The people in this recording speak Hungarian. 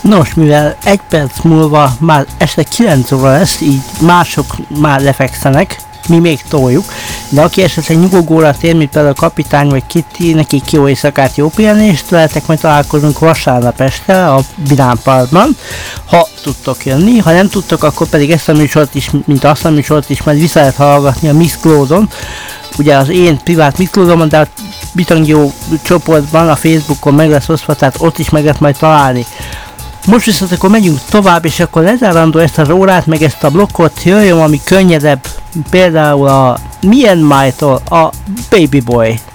Nos, mivel egy perc múlva már este 9 óra lesz, így mások már lefekszenek, mi még toljuk, de aki esetleg nyugodóra tér, mint például a kapitány vagy Kitty, nekik jó éjszakát, jó pihenést, veletek majd találkozunk vasárnap este a Vidám Parkban, ha tudtok jönni, ha nem tudtok, akkor pedig ezt a műsort is, mint azt a műsort is majd vissza lehet hallgatni a Mixcloudon, ugye az én privát Mixcloudomon, de a Bitangyó csoportban, a Facebookon meg lesz osztva, tehát ott is meg lehet majd találni. Most viszont akkor megyünk tovább, és akkor lezárandó ezt az órát, meg ezt a blokkot, jöjjön ami könnyedebb, például a Myanmar-tól a Baby Boy.